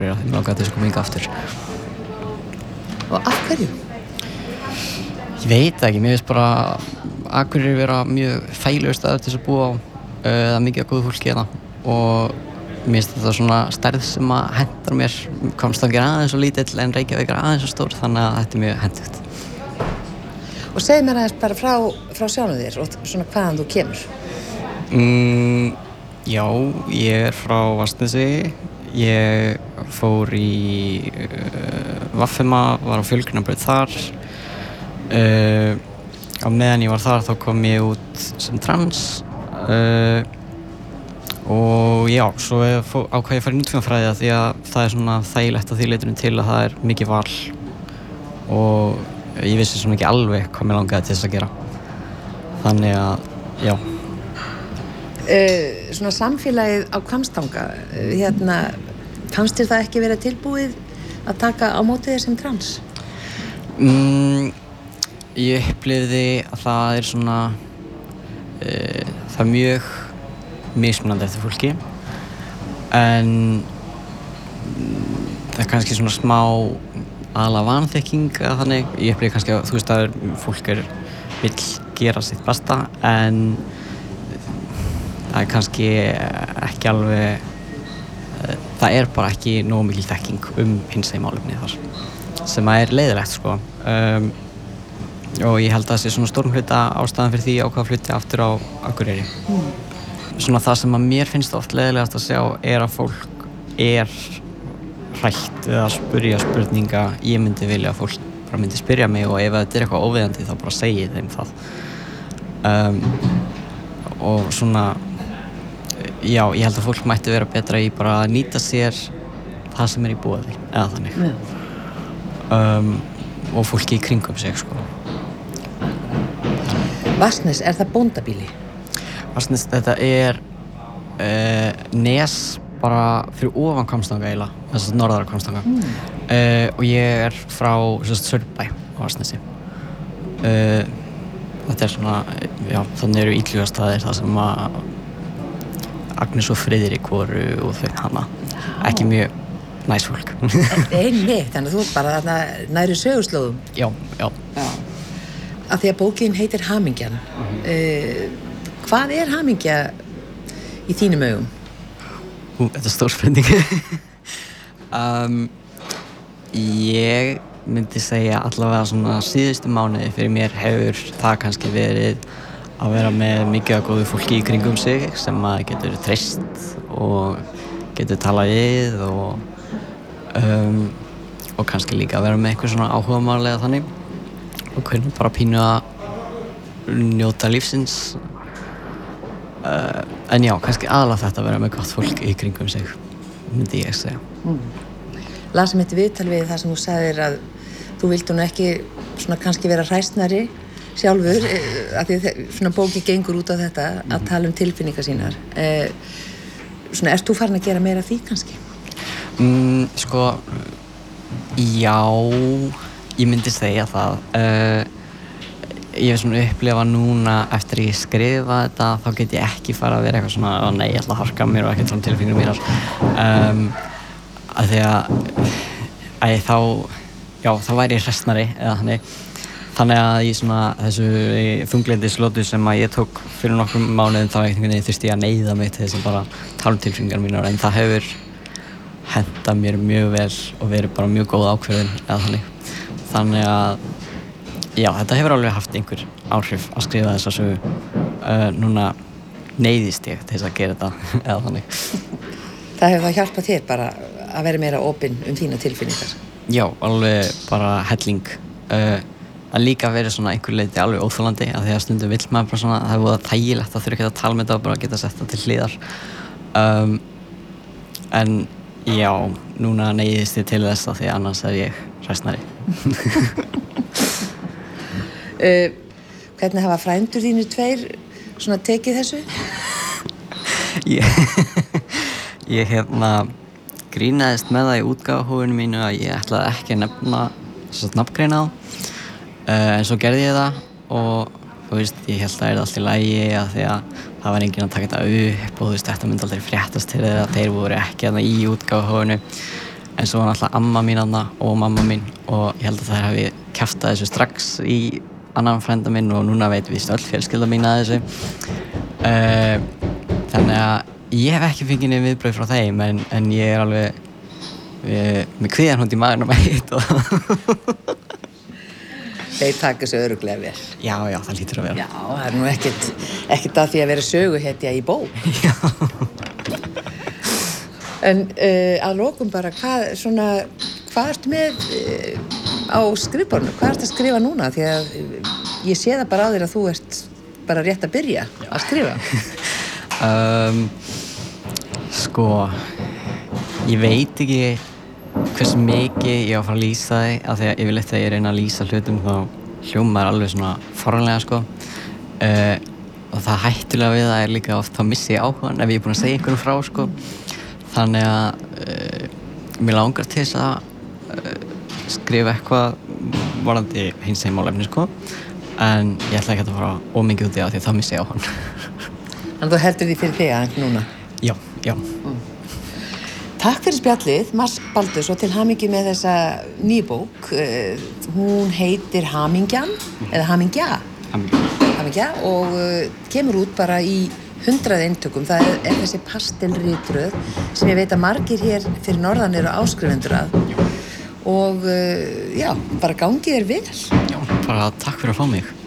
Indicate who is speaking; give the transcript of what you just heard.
Speaker 1: Akureyri því mig langaði til þess að koma hingað aftur.
Speaker 2: Og af hverju?
Speaker 1: Ég veit það ekki, mér finnst bara Akureyri vera mjög þægilegur staður til þess að búa á. Það er mikið af góðu fólki hérna og mér finnst þetta svona stærð sem að hentar mér. Hvammstangir er aðeins svo lítill en Reykjavík er aðeins svo stór, þannig að þetta er mjög hentugt.
Speaker 2: Og segðu mér aðeins bara frá sjálfum þér og svona hvaðan þú kemur.
Speaker 1: Já, ég er frá Vatnsnesi. Ég fór í Vaffema, var á Fjölgunabraut þar. Á meðan ég var þar þá kom ég út sem trans. Og já, svo ákvað ég að fara í nútímafræði því að það er svona þægilegt að því leytinu til að það er mikið val og ég vissi svona ekki alveg hvað mér langaði til þess að gera. Þannig að, já.
Speaker 2: Svona samfélagið á Hvammstanga, fannst þér það ekki vera tilbúið að taka á móti þér sem trans?
Speaker 1: Ég upplifði að það er svona, það er mjög mismunandi eftir fólki en það er kannski svona smá aðalega vanþekking eða þannig. Ég upplifði kannski að þú veist að fólk vill gera sitt besta en það er kannski ekki alveg, það er bara ekki nógu mikil þekking hinsegin málefni þar sem er leiðilegt sko. Og ég held að það sé svona stórum hluta ástæðan fyrir því ákvað að flytja aftur á Akureyri. Svona það sem að mér finnst oft leiðilegast að sjá er að fólk er hrætt við að spyrja spurninga. Ég myndi vilja að fólk bara myndi spyrja mig og ef þetta er eitthvað óviðandi þá bara segi þeim það. Og svona, já, ég held að fólk mætti vera betra í bara að nýta sér það sem er í boði, eða þannig. Og fólki í kringum sig, sko.
Speaker 2: Vatnsnes, er það bóndabýli?
Speaker 1: Vatnsnes, þetta er nes bara fyrir ofan Hvammstanga eiginlega, þess að norðara Hvammstanga. Og ég er frá Sörbæ á Vatnsnesi. Þetta er svona, já, þannig eru Illugastaðir þar sem að Agnes og Friðrik voru og þau hana. Ekki mjög næs fólk.
Speaker 2: Einmitt, þannig að þú bara þarna næri söguslóðum.
Speaker 1: Já.
Speaker 2: Af því að bókin heitir Hamingjan. Hvað er hamingja í þínum augum?
Speaker 1: Þetta er stór spurning. Ég myndi segja allavega svona síðustu mánuði fyrir mér hefur það kannski verið að vera með mikið af góðu fólki í kringum sig sem að getur treyst og getur talað við og kannski líka að vera með eitthvað svona áhugamál eða þannig og hvernig bara pínu að njóta lífsins. En já, kannski aðalega þetta að vera með gott fólk í kringum sig, myndi ég segja.
Speaker 2: Las mitt viðtal við það sem þú sagðir að þú vildi nú ekki svona kannski vera hræsnari sjálfur, af því að svona bóki gengur út á þetta að tala um tilfinningar sínar. Svona, ert þú farin að gera meira af því kannski?
Speaker 1: Sko, já, ég myndi segja það. Ég hef svona upplifa núna eftir ég skrifa þetta, þá get ég ekki fara að vera eitthvað svona nei, ég ætla að harka mér og ekkert svona tilfinningar mínar. Af því að þá væri ég hræsnari eða þannig að í svona þessu þunglyndislotu sem að ég tók fyrir nokkrum mánuðum þá einhvern veginn þurfti ég að neyða mig til þess að bara tala um tilfinningar mínar en það hefur hentað mér mjög vel og verið bara mjög góð ákvörðun eða þannig að já, þetta hefur alveg haft einhver áhrif að skrifa þessa sögu. Núna neyðist ég til þess að gera þetta eða þannig.
Speaker 2: Það hefur það hjálpað þér bara að vera meira opinn þína tilfinningar? Já,
Speaker 1: alveg bara helling. Að líka verið svona einhver leyti alveg óþolandi af því að stundum vill maður bara svona, það er voða þægilegt að þurfa ekki að tala með þetta og bara geta sett það til hliðar. En já, núna neyðist ég til þess að því annars er ég hræsnari.
Speaker 2: Hvernig hafa frændur þínir tveir svona tekið þessu?
Speaker 1: Ég grínaðist með það í útgáfuhófinu mínu að ég ætlaði ekki að nefna nafngreina þá. En svo gerði ég það og þú veist, ég held að það allt í lagi af því að það var enginn að taka þetta upp og þú veist, þetta myndi aldrei fréttast til þeirra að þeir voru ekki í útgáfuhófinu. en svo var náttúrulega amma mín þarna og mamma mín og ég held að þær hafi kjaftað þessu strax í annan frænda minn og núna veit við öll fjölskylda mín að þessu þannig að ég hef ekki fengið neinn viðbrögð frá þeim en ég er alveg með kvíðanhund í maganum að hitta
Speaker 2: Þeir taka þessu örugglega vel.
Speaker 1: Já, það lítur að vera.
Speaker 2: Já, það er nú ekkert að því að vera söguhetja í bók.
Speaker 1: Já.
Speaker 2: En að lokum bara, hvað ertu með á skrifborðinu? Hvað ertu að skrifa núna? Því að ég sé það bara á þér að þú ert bara rétt að byrja að skrifa.
Speaker 1: Sko, ég veit ekki hversu mikið ég á að fara að lýsa því af því að yfirleitt þegar ég reyna að lýsa hlutum þá hljómar alveg svona forranlega sko og það hættulega við það er líka oft þá missi ég áhugann ef ég er búinn að segja einhverjum frá sko þannig að mér langar til þess að skrifa eitthvað varðandi hinsegin málefni sko en ég ætla ekki að fara ómikið út í það því að þá missi ég áhugann.
Speaker 2: Þannig að þú heldur því fyrir þig aðeins núna?
Speaker 1: Já.
Speaker 2: Takk fyrir spjallið, Mark Baldurs og til hamingju með þessa nýju bók. Hún heitir Hamingjan, eða Hamingja og kemur út bara í 100 eintökum. Það er þessi pastelritröð sem ég veit að margir hér fyrir norðan eru áskrifendur að. Og já, bara gangi þér vel.
Speaker 1: Já, bara takk fyrir að fá mig.